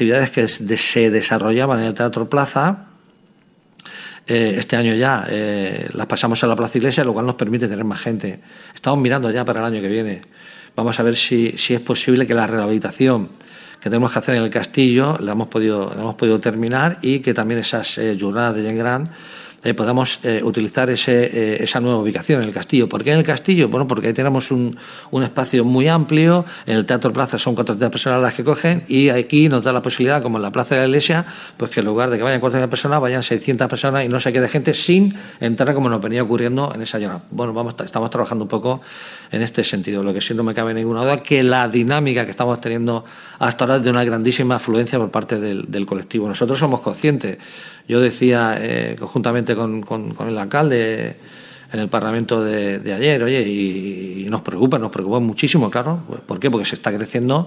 actividades que se desarrollaban en el Teatro Plaza, este año ya las pasamos a la Plaza Iglesia, lo cual nos permite tener más gente. Estamos mirando ya para el año que viene. Vamos a ver si es posible que la rehabilitación que tenemos que hacer en el castillo la hemos podido terminar, y que también esas jornadas de Gent Gran podamos utilizar esa nueva ubicación en el castillo. ¿Por qué en el castillo? Bueno, porque ahí tenemos un espacio muy amplio. En el Teatro Plaza son 400 personas las que cogen, y aquí nos da la posibilidad, como en la Plaza de la Iglesia, pues que en lugar de que vayan 400 personas, vayan 600 personas y no se quede gente sin entrar, como nos venía ocurriendo en esa jornada. Bueno, estamos trabajando un poco en este sentido. Lo que sí no me cabe ninguna duda, que la dinámica que estamos teniendo hasta ahora es de una grandísima afluencia por parte del colectivo. Nosotros somos conscientes. Yo decía conjuntamente con el alcalde en el Parlamento de ayer, oye, y nos preocupa muchísimo, claro. ¿Por qué? Porque se está creciendo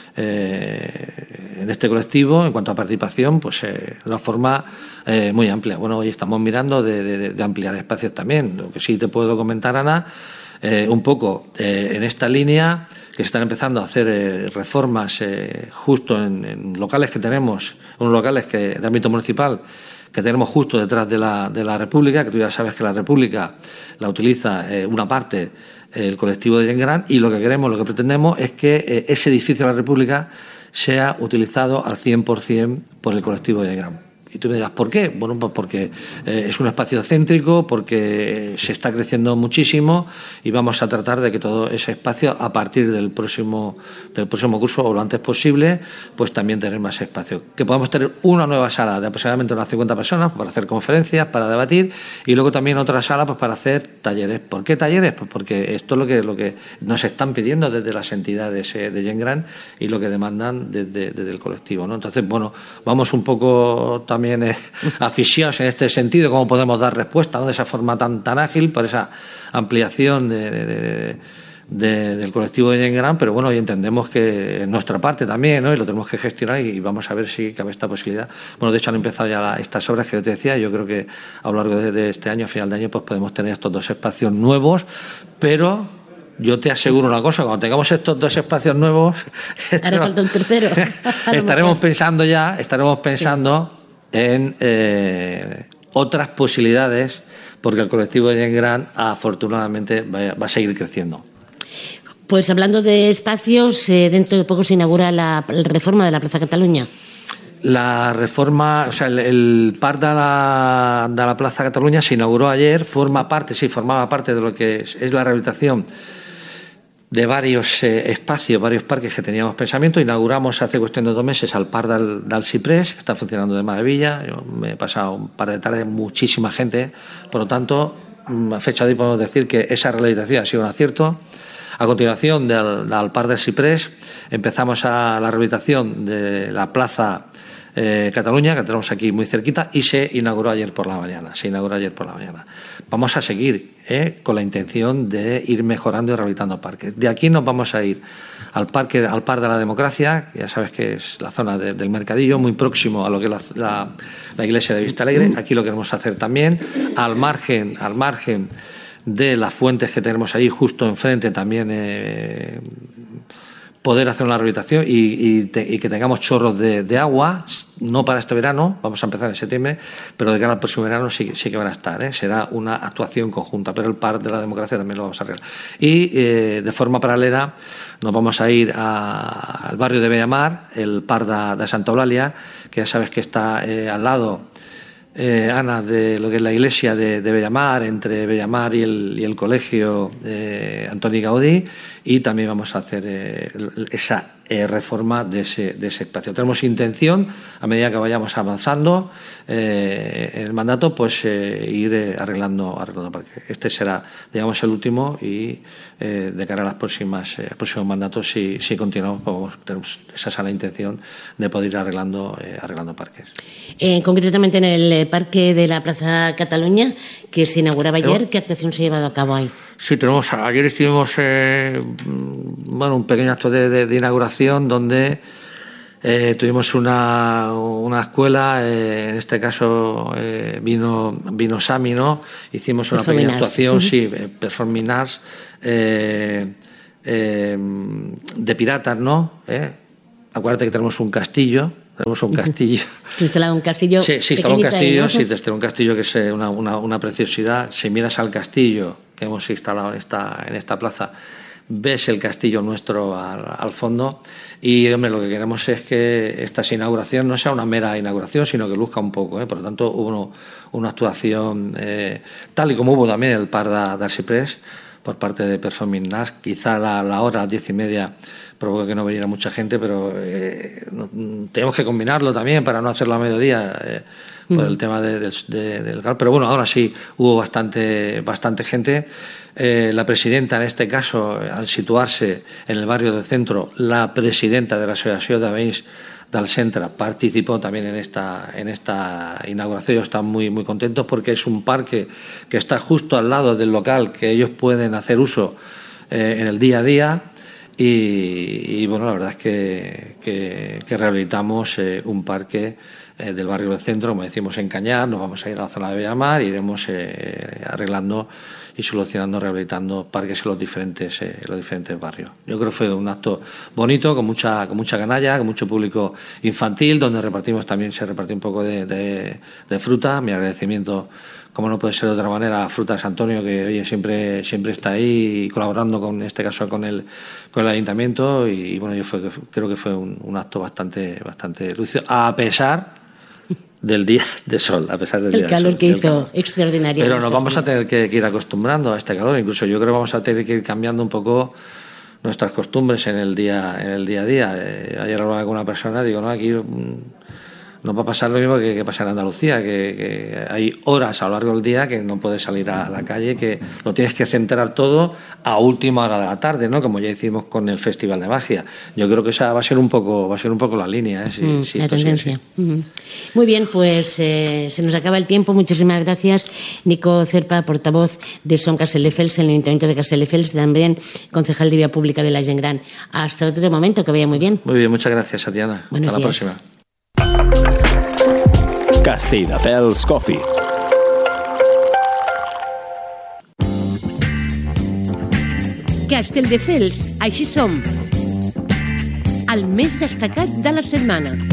en este colectivo en cuanto a participación, pues de una forma muy amplia. Bueno, hoy estamos mirando de ampliar espacios también. Lo que sí te puedo comentar, Ana, un poco en esta línea, que están empezando a hacer reformas justo en locales que tenemos, unos locales de ámbito municipal que tenemos justo detrás de la República, que tú ya sabes que la República la utiliza una parte el colectivo de Gent Gran, y lo que queremos, lo que pretendemos es que ese edificio de la República sea utilizado al 100% por el colectivo de Gent Gran. Y tú me dirás, ¿por qué? Bueno, pues porque es un espacio céntrico, porque se está creciendo muchísimo, y vamos a tratar de que todo ese espacio, a partir del próximo curso o lo antes posible, pues también tener más espacio. Que podamos tener una nueva sala de aproximadamente unas 50 personas para hacer conferencias, para debatir, y luego también otra sala pues para hacer talleres. ¿Por qué talleres? Pues porque esto es lo que nos están pidiendo desde las entidades de Gent Gran y lo que demandan desde el colectivo, ¿no? Entonces, bueno, vamos un poco también asfixiados en este sentido, cómo podemos dar respuesta, ¿no?, de esa forma tan ágil, por esa ampliación del colectivo de Gent Gran, pero bueno, y entendemos que en nuestra parte también, ¿no?, y lo tenemos que gestionar, y vamos a ver si cabe esta posibilidad. Bueno, de hecho han empezado ya estas obras que yo te decía. Yo creo que a lo largo de este año, a final de año, pues podemos tener estos 2 espacios nuevos, pero yo te aseguro una cosa: cuando tengamos estos 2 espacios nuevos, hará falta un tercero. estaremos pensando en otras posibilidades, porque el colectivo de Gent Gran afortunadamente va a seguir creciendo. Pues hablando de espacios, dentro de poco se inaugura la reforma de la Plaza Cataluña. La reforma, o sea, el parc de la Plaza Cataluña se inauguró ayer, formaba parte de lo que es la rehabilitación de varios espacios, varios parques que teníamos pensamiento. Inauguramos hace cuestión de 2 meses al Parc del Ciprés, que está funcionando de maravilla. Yo me he pasado un par de tardes, muchísima gente. Por lo tanto, a fecha de hoy podemos decir que esa rehabilitación ha sido un acierto. A continuación del Parc del Ciprés empezamos a la rehabilitación de la Plaza Cataluña, que tenemos aquí muy cerquita, y se inauguró ayer por la mañana. Vamos a seguir con la intención de ir mejorando y rehabilitando parques. De aquí nos vamos a ir al Parque de la Democracia, que ya sabes que es la zona del Mercadillo, muy próximo a lo que es la iglesia de Vistalegre. Aquí lo queremos hacer también, al margen de las fuentes que tenemos ahí justo enfrente, también poder hacer una rehabilitación y que tengamos chorros de agua, no para este verano, vamos a empezar en septiembre, pero de cara al próximo verano sí que van a estar, será una actuación conjunta, pero el Parque de la Democracia también lo vamos a arreglar. Y de forma paralela nos vamos a ir al barrio de Bellamar, el Parc de Santa Eulàlia, que ya sabes que está al lado, Ana, de lo que es la iglesia de Bellamar, entre Bellamar y el colegio Antoni Gaudí, y también vamos a hacer esa reforma de ese espacio. Tenemos intención, a medida que vayamos avanzando en el mandato, pues ir arreglando parques. Este será, digamos, el último, y de cara a los próximos mandatos, si continuamos, pues tenemos esa la intención de poder ir arreglando parques. Concretamente en el Parque de la Plaza Cataluña, que se inauguraba ayer, ¿qué actuación se ha llevado a cabo ahí? Sí, ayer estuvimos un pequeño acto de inauguración donde tuvimos una escuela, en este caso vino Sami, ¿no? Hicimos una pequeña actuación, performing arts, de piratas, ¿no? Acuérdate que tenemos un castillo Tenemos un castillo. ¿Se instalaba un castillo? Sí, se instaló un castillo, ¿no? sí, se instaló un castillo que es una preciosidad. Si miras al castillo que hemos instalado en esta plaza, ves el castillo nuestro al fondo y, hombre, lo que queremos es que esta inauguración no sea una mera inauguración, sino que luzca un poco, Por lo tanto, hubo una actuación, tal y como hubo también el par d'Arciprés, por parte de Performing Arts. Quizá la hora, a las 10:30, provoca que no viniera mucha gente, pero tenemos que combinarlo también para no hacerlo a mediodía, por el tema del calor. Pero bueno, ahora sí hubo bastante gente. La presidenta, en este caso, al situarse en el barrio del centro, la presidenta de la Asociación de Veïns del Centre participó también en esta inauguración. Ellos están muy, muy contentos porque es un parque que está justo al lado del local que ellos pueden hacer uso en el día a día. Y bueno, la verdad es que rehabilitamos un parque del barrio del centro, como decimos, en Cañar. Nos vamos a ir a la zona de Bellamar y iremos arreglando y solucionando, rehabilitando parques en los diferentes barrios. Yo creo que fue un acto bonito, con mucha canalla, con mucho público infantil, donde se repartió un poco de fruta. Mi agradecimiento, como no puede ser de otra manera, a Frutas Antonio, que oye, siempre está ahí colaborando con el ayuntamiento. Y bueno, creo que fue un acto bastante lúcido, a pesar del día de sol, a pesar del día de sol. El calor que hizo extraordinario. Pero nos vamos a tener que ir acostumbrando a este calor. Incluso yo creo que vamos a tener que ir cambiando un poco nuestras costumbres en el día a día. Ayer hablaba con una persona, digo, no, aquí nos va a pasar lo mismo que pasa en Andalucía, que hay horas a lo largo del día que no puedes salir a la calle, que lo tienes que centrar todo a última hora de la tarde, ¿no? Como ya hicimos con el Festival de Magia. Yo creo que esa va a ser un poco la línea, si la tendencia. Muy bien, pues se nos acaba el tiempo. Muchísimas gracias, Nico Cerpa, portavoz de Som Castelldefels, en el Ayuntamiento de Castelldefels, también concejal de Vía Pública de la Gent Gran. Hasta otro momento, que vaya muy bien. Muy bien, muchas gracias, Tatiana. Buenos Hasta la días. próxima. Castelldefels Coffee. Castelldefels, així som. El més destacat de la setmana.